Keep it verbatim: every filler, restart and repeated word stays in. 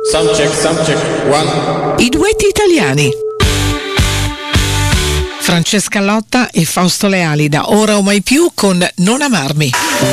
Sound check, sound check, one. I duetti italiani. Francesca Lotta e Fausto Leali da Ora o Mai Più con Non amarmi.